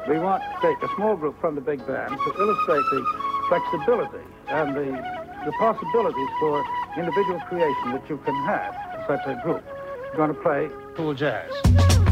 We want to take a small group from the big band to illustrate the flexibility and the possibilities for individual creation that you can have in such a group. We're going to play cool jazz.